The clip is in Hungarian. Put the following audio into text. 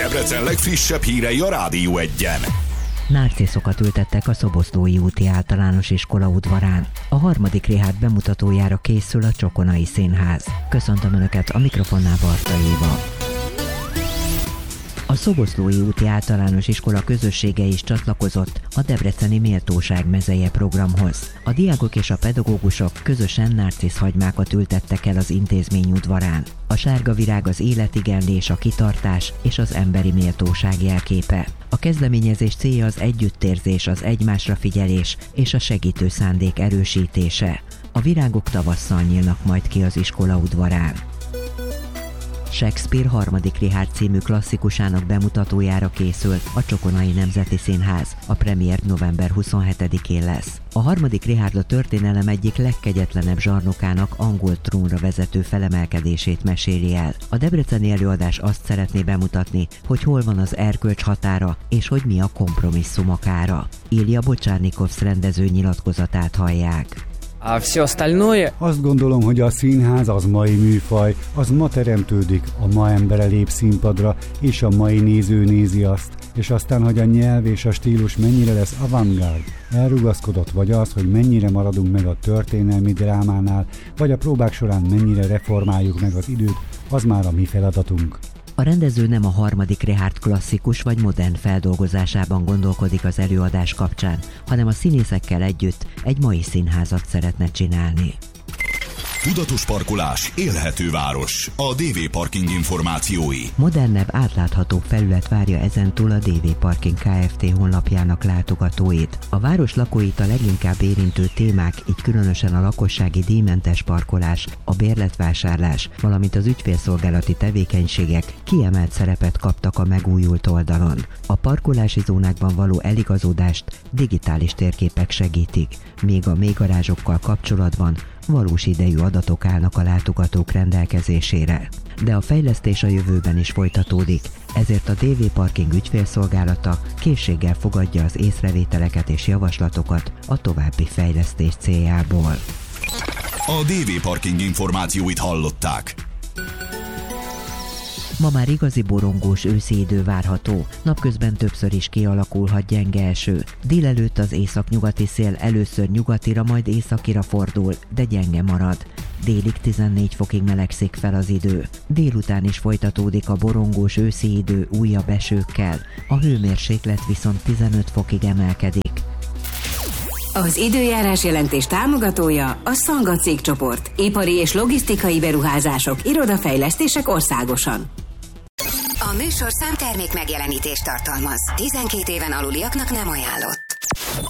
Debrecen legfrissebb hírei a Rádió 1-en. Nárciszokat ültettek a Szoboszlói úti általános iskola udvarán. A 3. Richárd bemutatójára készül a Csokonai Színház. Köszöntöm Önöket, a mikrofonnál Barta Éva. A Szoboszlói úti általános iskola közössége is csatlakozott a Debreceni Méltóság mezeje programhoz. A diákok és a pedagógusok közösen nárciszhagymákat ültettek el az intézmény udvarán. A sárga virág az életigenlés, a kitartás és az emberi méltóság jelképe. A kezdeményezés célja az együttérzés, az egymásra figyelés és a segítő szándék erősítése. A virágok tavasszal nyílnak majd ki az iskola udvarán. Shakespeare 3. Richárd című klasszikusának bemutatójára készül a Csokonai Nemzeti Színház. A premier november 27-én lesz. A 3. Richárd a történelem egyik legkegyetlenebb zsarnokának angol trónra vezető felemelkedését meséli el. A debreceni előadás azt szeretné bemutatni, hogy hol van az erkölcs határa, és hogy mi a kompromisszumok ára. Ilja Bocsárnikovsz rendező nyilatkozatát hallják. Azt gondolom, hogy a színház az mai műfaj, az ma teremtődik, a ma embere lép színpadra, és a mai néző nézi azt, és aztán, hogy a nyelv és a stílus mennyire lesz avantgárd, elrugaszkodott, vagy az, hogy mennyire maradunk meg a történelmi drámánál, vagy a próbák során mennyire reformáljuk meg az időt, az már a mi feladatunk. A rendező nem a 3. Richárd klasszikus vagy modern feldolgozásában gondolkodik az előadás kapcsán, hanem a színészekkel együtt egy mai színházat szeretne csinálni. Tudatos parkolás, élhető város. A DV Parking információi. Modernebb, átláthatóbb felület várja ezentúl a DV Parking Kft. Honlapjának látogatóit. A város lakóit a leginkább érintő témák, így különösen a lakossági díjmentes parkolás, a bérletvásárlás, valamint az ügyfélszolgálati tevékenységek kiemelt szerepet kaptak a megújult oldalon. A parkolási zónákban való eligazódást digitális térképek segítik, míg a mélygarázsokkal kapcsolatban valós idejű adatok állnak a látogatók rendelkezésére. De a fejlesztés a jövőben is folytatódik, ezért a DV Parking ügyfélszolgálata készséggel fogadja az észrevételeket és javaslatokat a további fejlesztés céljából. A DV Parking információit hallották. Ma már igazi borongós őszi idő várható, napközben többször is kialakulhat gyenge eső. Délelőtt az északnyugati szél először nyugatira, majd északira fordul, de gyenge marad. Délig 14 fokig melegszik fel az idő. Délután is folytatódik a borongós őszi idő újabb esőkkel, a hőmérséklet viszont 15 fokig emelkedik. Az időjárás jelentés támogatója a Szanga cégcsoport. Ipari és logisztikai beruházások, irodafejlesztések országosan. A műsorszám termék megjelenítést tartalmaz. 12 éven aluliaknak nem ajánlott.